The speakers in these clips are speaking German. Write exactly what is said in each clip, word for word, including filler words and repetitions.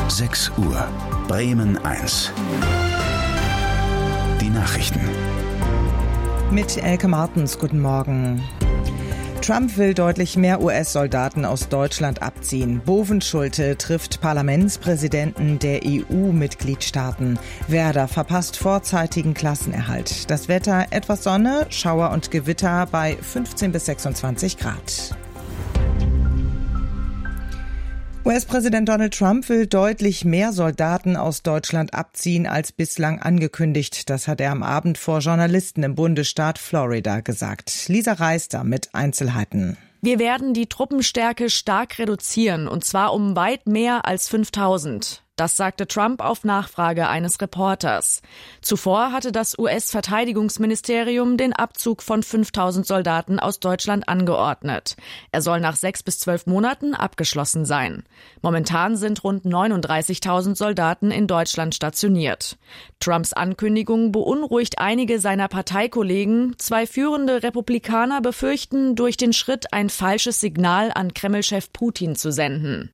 sechs Uhr. Bremen eins. Die Nachrichten. Mit Elke Martens, guten Morgen. Trump will deutlich mehr U S-Soldaten aus Deutschland abziehen. Bovenschulte trifft Parlamentspräsidenten der E U-Mitgliedstaaten. Werder verpasst vorzeitigen Klassenerhalt. Das Wetter etwas Sonne, Schauer und Gewitter bei fünfzehn bis sechsundzwanzig Grad. U S-Präsident Donald Trump will deutlich mehr Soldaten aus Deutschland abziehen als bislang angekündigt. Das hat er am Abend vor Journalisten im Bundesstaat Florida gesagt. Lisa Reister mit Einzelheiten. Wir werden die Truppenstärke stark reduzieren, und zwar um weit mehr als fünftausend. Das sagte Trump auf Nachfrage eines Reporters. Zuvor hatte das U S-Verteidigungsministerium den Abzug von fünftausend Soldaten aus Deutschland angeordnet. Er soll nach sechs bis zwölf Monaten abgeschlossen sein. Momentan sind rund neununddreißigtausend Soldaten in Deutschland stationiert. Trumps Ankündigung beunruhigt einige seiner Parteikollegen. Zwei führende Republikaner befürchten, durch den Schritt ein falsches Signal an Kreml-Chef Putin zu senden.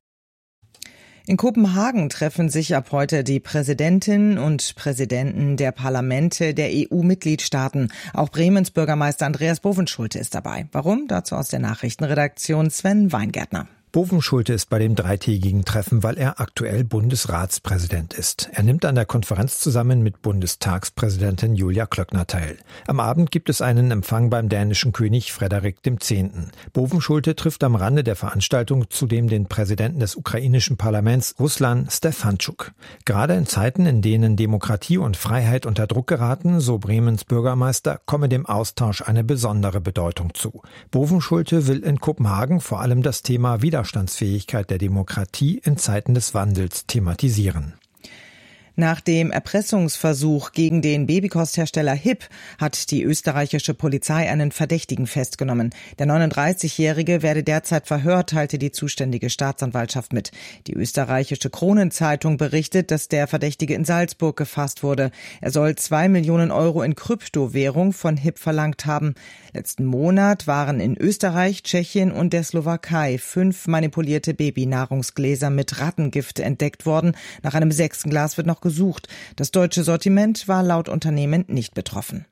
In Kopenhagen treffen sich ab heute die Präsidentinnen und Präsidenten der Parlamente der E U-Mitgliedstaaten. Auch Bremens Bürgermeister Andreas Bovenschulte ist dabei. Warum? Dazu aus der Nachrichtenredaktion Sven Weingärtner. Bovenschulte ist bei dem dreitägigen Treffen, weil er aktuell Bundesratspräsident ist. Er nimmt an der Konferenz zusammen mit Bundestagspräsidentin Julia Klöckner teil. Am Abend gibt es einen Empfang beim dänischen König Frederik der Zehnte. Bovenschulte trifft am Rande der Veranstaltung zudem den Präsidenten des ukrainischen Parlaments, Ruslan Stefanschuk. Gerade in Zeiten, in denen Demokratie und Freiheit unter Druck geraten, so Bremens Bürgermeister, komme dem Austausch eine besondere Bedeutung zu. Bovenschulte will in Kopenhagen vor allem das Thema Widerstandsfähigkeit der Demokratie in Zeiten des Wandels thematisieren. Nach dem Erpressungsversuch gegen den Babykosthersteller Hip hat die österreichische Polizei einen Verdächtigen festgenommen. Der neununddreißigjährige werde derzeit verhört, teilte die zuständige Staatsanwaltschaft mit. Die österreichische Kronenzeitung berichtet, dass der Verdächtige in Salzburg gefasst wurde. Er soll zwei Millionen Euro in Kryptowährung von Hip verlangt haben. Letzten Monat waren in Österreich, Tschechien und der Slowakei fünf manipulierte Babynahrungsgläser mit Rattengift entdeckt worden. Nach einem sechsten Glas wird noch gesucht. Das deutsche Sortiment war laut Unternehmen nicht betroffen.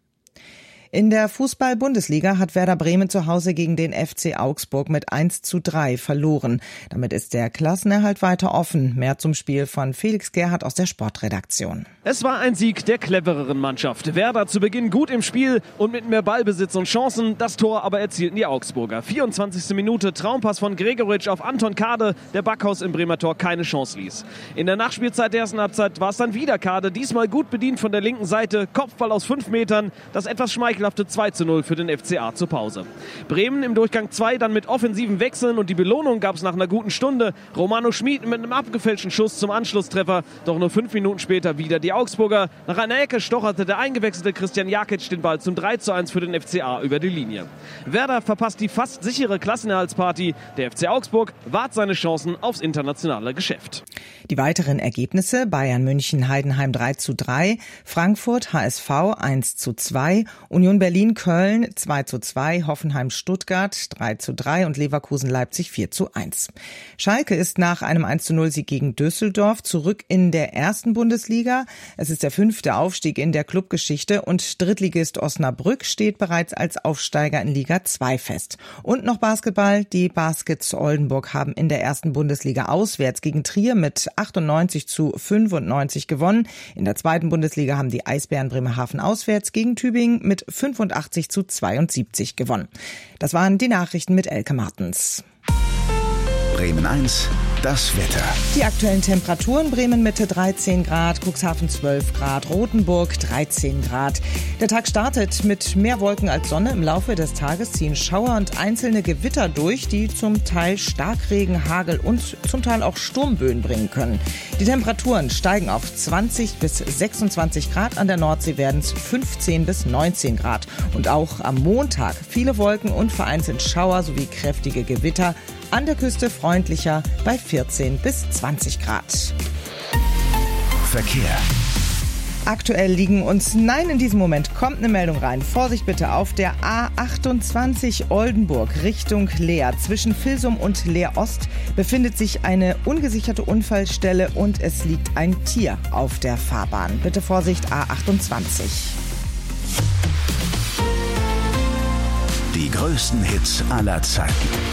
In der Fußball-Bundesliga hat Werder Bremen zu Hause gegen den F C Augsburg mit eins zu drei verloren. Damit ist der Klassenerhalt weiter offen. Mehr zum Spiel von Felix Gerhardt aus der Sportredaktion. Es war ein Sieg der clevereren Mannschaft. Werder zu Beginn gut im Spiel und mit mehr Ballbesitz und Chancen. Das Tor aber erzielten die Augsburger. vierundzwanzigste Minute, Traumpass von Gregoritsch auf Anton Kade, der Backhaus im Bremer Tor keine Chance ließ. In der Nachspielzeit der ersten Halbzeit war es dann wieder Kade, diesmal gut bedient von der linken Seite. Kopfball aus fünf Metern, das etwas schmeichelhafte zwei zu null für den F C A zur Pause. Bremen im Durchgang zwei dann mit offensiven Wechseln und die Belohnung gab es nach einer guten Stunde. Romano Schmid mit einem abgefälschten Schuss zum Anschlusstreffer, doch nur fünf Minuten später wieder die Augsburger. Nach einer Ecke stocherte der eingewechselte Christian Jakic den Ball zum drei zu eins für den F C A über die Linie. Werder verpasst die fast sichere Klassenerhaltsparty. Der F C Augsburg wahrt seine Chancen aufs internationale Geschäft. Die weiteren Ergebnisse: Bayern München Heidenheim drei zu drei, Frankfurt H S V eins zu zwei, Union Berlin Köln zwei zu zwei, Hoffenheim Stuttgart drei zu drei und Leverkusen Leipzig vier zu eins. Schalke ist nach einem eins zu null Sieg gegen Düsseldorf zurück in der ersten Bundesliga. Es ist der fünfte Aufstieg in der Clubgeschichte und Drittligist Osnabrück steht bereits als Aufsteiger in Liga zwei fest. Und noch Basketball. Die Baskets Oldenburg haben in der ersten Bundesliga auswärts gegen Trier mit achtundneunzig zu fünfundneunzig gewonnen. In der zweiten Bundesliga haben die Eisbären Bremerhaven auswärts gegen Tübingen mit fünfundachtzig zu zweiundsiebzig gewonnen. Das waren die Nachrichten mit Elke Martens. Bremen eins, das Wetter. Die aktuellen Temperaturen: Bremen Mitte dreizehn Grad, Cuxhaven zwölf Grad, Rothenburg dreizehn Grad. Der Tag startet mit mehr Wolken als Sonne. Im Laufe des Tages ziehen Schauer und einzelne Gewitter durch, die zum Teil Starkregen, Hagel und zum Teil auch Sturmböen bringen können. Die Temperaturen steigen auf zwanzig bis sechsundzwanzig Grad. An der Nordsee werden es fünfzehn bis neunzehn Grad. Und auch am Montag viele Wolken und vereinzelt Schauer sowie kräftige Gewitter. An der Küste freundlicher bei vierzehn bis zwanzig Grad. Verkehr. Aktuell liegen uns, nein, in diesem Moment kommt eine Meldung rein. Vorsicht bitte, auf der A achtundzwanzig Oldenburg Richtung Leer. Zwischen Vilsum und Leer Ost befindet sich eine ungesicherte Unfallstelle und es liegt ein Tier auf der Fahrbahn. Bitte Vorsicht, A achtundzwanzig. Die größten Hits aller Zeiten.